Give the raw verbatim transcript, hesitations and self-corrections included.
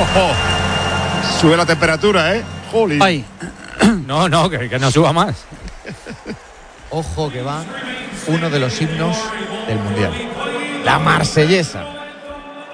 Sube la temperatura, ¿eh? Jolín. Ay. No, no, que, que no suba más. Ojo que va uno de los himnos del Mundial. La Marsellesa.